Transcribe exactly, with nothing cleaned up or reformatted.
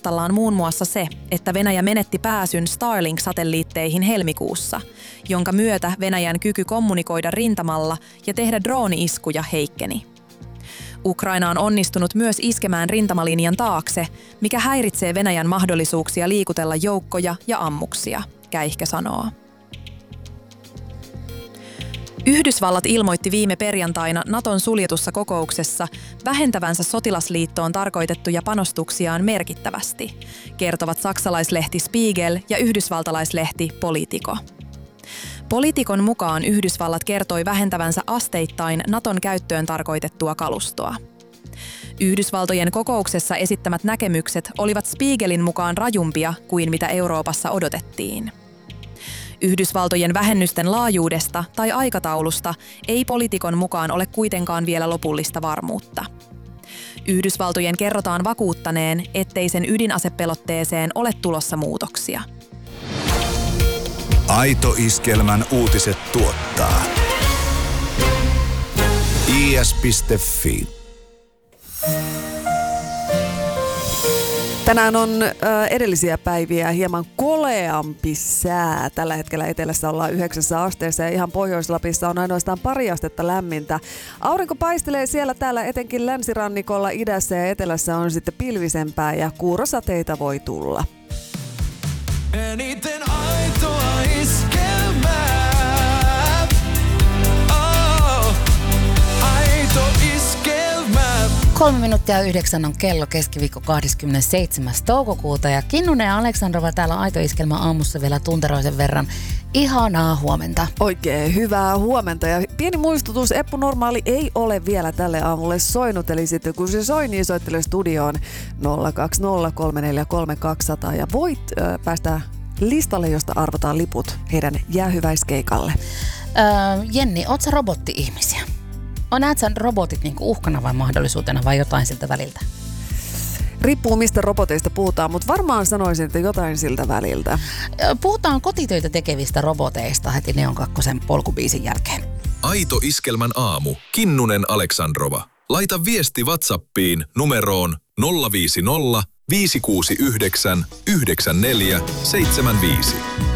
taustallaan muun muassa se, että Venäjä menetti pääsyn Starlink-satelliitteihin helmikuussa, jonka myötä Venäjän kyky kommunikoida rintamalla ja tehdä drooni-iskuja heikkeni. Ukraina on onnistunut myös iskemään rintamalinjan taakse, mikä häiritsee Venäjän mahdollisuuksia liikutella joukkoja ja ammuksia, Käihkö sanoo. Yhdysvallat ilmoitti viime perjantaina Naton suljetussa kokouksessa vähentävänsä sotilasliittoon tarkoitettuja panostuksiaan merkittävästi, kertovat saksalaislehti Spiegel ja yhdysvaltalaislehti Politico. Politikon mukaan Yhdysvallat kertoi vähentävänsä asteittain Naton käyttöön tarkoitettua kalustoa. Yhdysvaltojen kokouksessa esittämät näkemykset olivat Spiegelin mukaan rajumpia kuin mitä Euroopassa odotettiin. Yhdysvaltojen vähennysten laajuudesta tai aikataulusta ei Politikon mukaan ole kuitenkaan vielä lopullista varmuutta. Yhdysvaltojen kerrotaan vakuuttaneen, ettei sen ydinasepelotteeseen ole tulossa muutoksia. Aito Iskelmän uutiset tuottaa i s piste f i. Tänään on ö, edellisiä päiviä hieman koleampi sää. Tällä hetkellä etelässä ollaan yhdeksässä asteessa ja ihan Pohjois-Lapissa on ainoastaan pari astetta lämmintä. Aurinko paistelee siellä täällä etenkin länsirannikolla, idässä ja etelässä on sitten pilvisempää ja kuurosateita voi tulla. Eniten aitoa iskelmää. Oh, aito iskelmää. Kolme minuuttia yhdeksän on kello, keskiviikko kahdeskymmenesseitsemäs toukokuuta ja Kinnunen ja Aleksandrova täällä Aito Iskelmä aamussa vielä tunteroisen verran. Ihanaa huomenta. Oikein hyvää huomenta ja pieni muistutus, Eppu Normaali ei ole vielä tälle aamulle soinut, eli sitten kun se soi, niin soittele studioon nolla kaksi nolla kolme neljä kolme kaksi nolla nolla ja voit äh, päästä listalle, josta arvotaan liput heidän jäähyväiskeikalle. Öö, Jenni, oot sä robotti-ihmisiä? On näet sä robotit niinku uhkana vai mahdollisuutena vai jotain siltä väliltä? Riippuu mistä roboteista puhutaan, mutta varmaan sanoisin, että jotain siltä väliltä. Puhutaan kotitöitä tekevistä roboteista heti Neon kakkosen polkubiisin jälkeen. Aito Iskelmän aamu. Kinnunen Aleksandrova. Laita viesti WhatsAppiin numeroon nolla viisi nolla viisi kuusi yhdeksän yhdeksän neljä seitsemän viisi.